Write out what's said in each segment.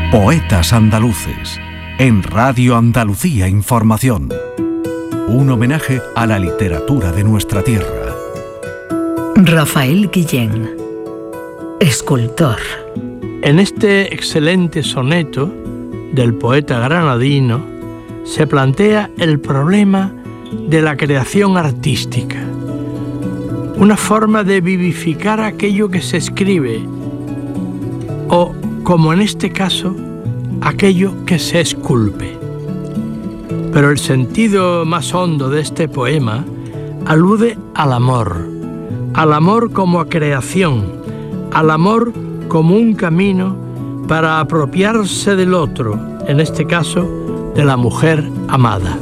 Poetas andaluces, en Radio Andalucía Información. Un homenaje a la literatura de nuestra tierra. Rafael Guillén, escultor. En este excelente soneto del poeta granadino se plantea el problema de la creación artística, una forma de vivificar aquello que se escribe o, como en este caso, aquello que se esculpe. Pero el sentido más hondo de este poema alude al amor como creación, al amor como un camino para apropiarse del otro, en este caso, de la mujer amada.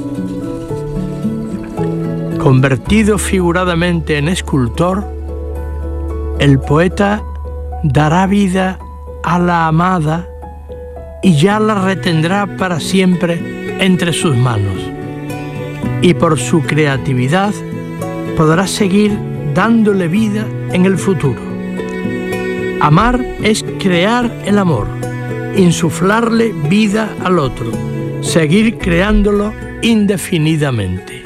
Convertido figuradamente en escultor, el poeta dará vida a la amada y ya la retendrá para siempre entre sus manos. Y por su creatividad podrá seguir dándole vida en el futuro. Amar es crear el amor, insuflarle vida al otro, seguir creándolo indefinidamente.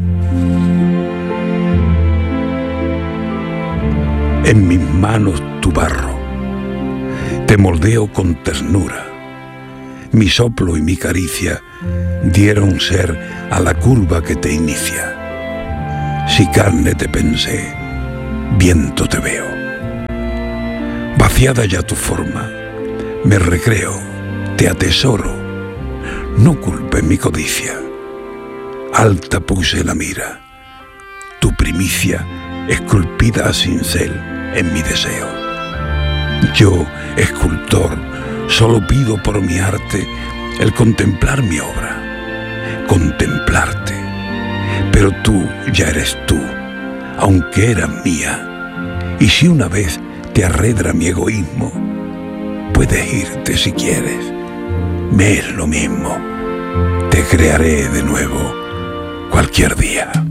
En mis manos tu barro, te moldeo con ternura. Mi soplo y mi caricia dieron ser a la curva que te inicia. Si carne te pensé, viento te veo. Vaciada ya tu forma, me recreo, te atesoro. No culpes mi codicia, alta puse la mira. Tu primicia esculpida a cincel en mi deseo. Yo, escultor, solo pido por mi arte el contemplar mi obra, contemplarte. Pero tú ya eres tú, aunque eras mía. Y si una vez te arredra mi egoísmo, puedes irte si quieres. Me es lo mismo. Te crearé de nuevo cualquier día.